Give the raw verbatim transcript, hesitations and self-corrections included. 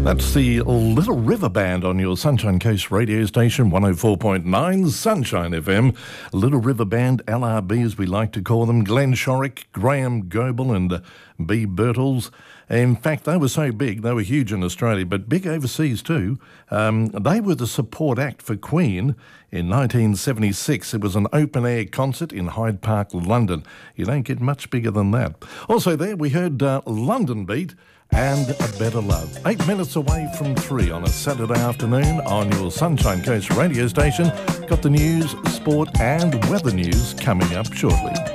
That's the Little River Band on your Sunshine Coast radio station, one oh four point nine Sunshine F M. Little River Band, L R B as we like to call them, Glenn Shorrock, Graham Goebel and uh, B. Birtles. In fact, they were so big, they were huge in Australia, but big overseas too. Um, they were the support act for Queen in nineteen seventy-six. It was an open-air concert in Hyde Park, London. You don't get much bigger than that. Also there, we heard uh, London Beat and A Better Love. Eight minutes away from three on a Saturday afternoon on your Sunshine Coast radio station. Got the news, sport and weather news coming up shortly.